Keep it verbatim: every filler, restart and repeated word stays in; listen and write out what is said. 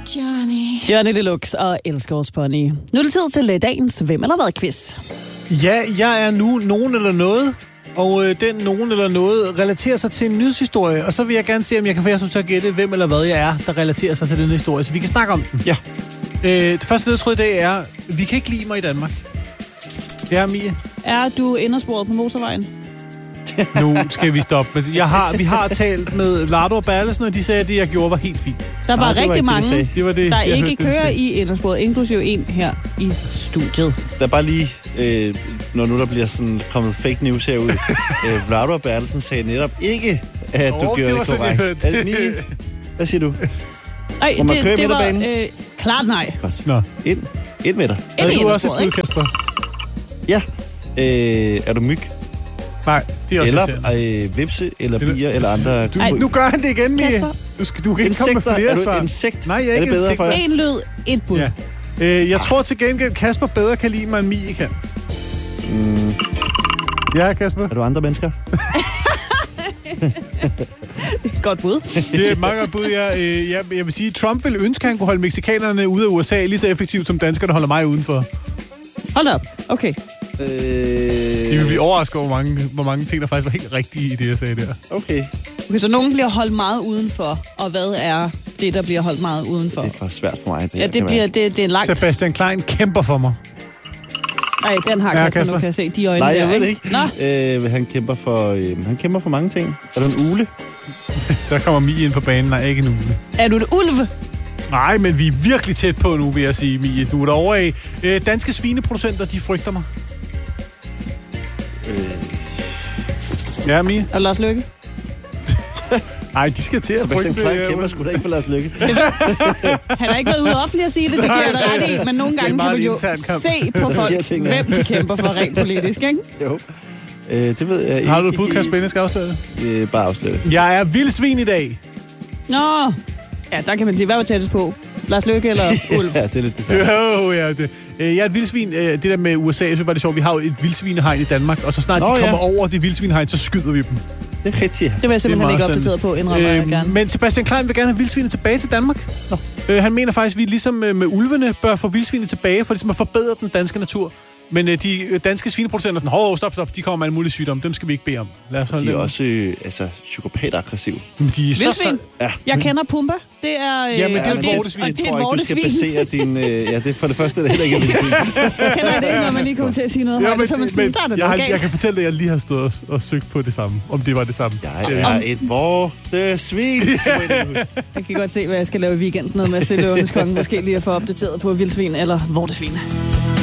Johnny. Johnny Deluxe og Elskovspony. Nu er det tid til dagens Hvem eller Hvad-quiz. Ja, jeg er nu nogen eller noget, og øh, den nogen eller noget relaterer sig til en nyhedshistorie, og så vil jeg gerne se, om jeg kan få jer til at gætte, hvem eller hvad jeg er, der relaterer sig til den historie, så vi kan snakke om den. Ja. Øh, det første ledtråd i dag er, vi kan ikke lide mig i Danmark. Ja, Mie? Er du indersporet på motorvejen? Nu skal vi stoppe. Jeg har, vi har talt med Lardo og Berlesen, og de sagde, at det, jeg gjorde, var helt fint. Der var Nej, rigtig det var ikke mange, det, Det var det, der jeg ikke hørte dem kører sige. i indersporet, inklusive en her i studiet. Der er bare lige, øh, når nu der bliver sådan kommet fake news herud. øh, Vlado og Bertelsen sagde netop ikke, at du Åh, gjorde det det, var sådan, jeg korrekt. hørte. Er det Mie? Hvad siger du? Ej, Må man køre i det var midterbanen? øh, klart nej. Godt. Nå. Ind. Et meter. Ind i Er du også et indersporet, bud, ikke? Kasper? Ja. Øh, er du myg? Nej, det er også Eller irriterende. øh, vipse? Eller bier? Eller andre? Du, Ej. nu gør han det igen, Mie. Kasper. Du, skal, du kan ikke komme med Insekter? flere Er du svar. et insekt? Nej, jeg er Er det ikke bedre insekt. for jer? En lyd, et bud. Ja. Øh, jeg tror til gengæld, Kasper bedre kan lide mig, end Mie kan. Mm, Ja, Kasper. er du andre mennesker? Godt bud. Det er et meget godt bud. Jeg, øh, jeg, jeg vil sige, at Trump ville ønske, at han kunne holde mexikanerne ude af U S A lige så effektivt, som danskerne holder mig udenfor. Hold da op. Okay. Øh, De vil blive overrasket over, hvor mange, hvor mange ting, der faktisk var helt rigtige i det, jeg sagde der. Okay. Okay, så nogen bliver holdt meget udenfor, og hvad er det, der bliver holdt meget udenfor? Det er for svært for mig. Det Ja, her, det kan bliver være. det, det er langt. Sebastian Klein kæmper for mig. Nej, den har Ja, Kasper, Kasper. nu kan jeg se de øjne Nej, der, jeg ved det ikke. Nå, Øh, han, kæmper for, øh, han kæmper for mange ting. Er du en ule? Der kommer Mie ind på banen. Nej, ikke nu. er du en ulv? Nej, men vi er virkelig tæt på nu, vil jeg sige, Mie. Du er derovre af. Øh, danske svineproducenter, de frygter mig. Øh, Ja, Mie? Og Lars Løkke? Nej, de skal til at Sebastian frygte. Klein kæmper sgu da ikke for Lars Lykke. Han har ikke været ude offentligt at sige det, det giver jeg dig ret i, men nogle Det er gange kan meget man jo intern kamp. se på Der sker folk, ting, ja. hvem de kæmper for rent politisk, ikke? Jo. Øh, det ved jeg ikke. Har du et bud, Kasper, inden jeg skal afsløre det? Øh, bare afsløre det. Jeg er vildsvin i dag. Nå, ja, der kan man sige, hvad var tættest på? Lars Løkke eller ulv? Ja, det er lidt det samme. Jo, ja, det. Øh, Jeg er et vildsvin. Øh, Det der med U S A, jeg synes bare, det er sjovt. Vi har jo et vildsvinehegn i Danmark, og så snart Nå, de ja. kommer over det vildsvinehegn, så skyder vi dem. Det er rigtigt. Det var jeg simpelthen meget ikke sådan. opdateret på, indrømmer jeg gerne. Men Sebastian Klein vil gerne have vildsvinet tilbage til Danmark. Nå. Øh, han mener faktisk, at vi ligesom øh, med ulvene bør få vildsvinet tilbage, for ligesom at forbedre den danske natur. Men øh, de øh, danske svineproducenter er sådan, hov, stop, stop, de kommer med alle mulige sygdomme. Dem skal vi ikke bede om. Lad os holde De er dem. også øh, altså, psykopat-aggressive. Men de er så, Vildsvin? Ja. Jeg kender Pumba. Det er, øh, Jamen, det er og et det, vortesvin. og Det det er tror et jeg ikke, du skal vortesvin. basere din... Øh, ja, det er for det første, det er heller ikke et vildsvin. Kender jeg det ikke, når man lige kommer til at sige noget Ja, højt, men, så er man sådan, men der er det jeg, har, noget jeg kan galt. fortælle dig, at jeg lige har stået og, og søgt på det samme. Om det var det samme. Jeg er et vortesvin. Jeg kan godt se, hvad jeg skal lave i weekenden. Noget med at stille Åndens Konge. Måske lige at få opdateret på vildsvin eller vortesvin.